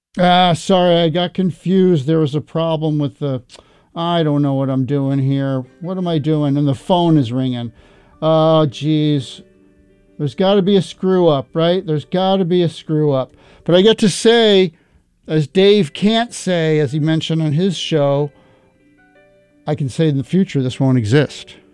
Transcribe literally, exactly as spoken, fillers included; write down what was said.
Ah, sorry, I got confused. There was a problem with the. I don't know what I'm doing here. What am I doing? And the phone is ringing. Oh, geez. There's got to be a screw up, right? There's got to be a screw up. But I get to say, as Dave can't say, as he mentioned on his show, I can say in the future this won't exist.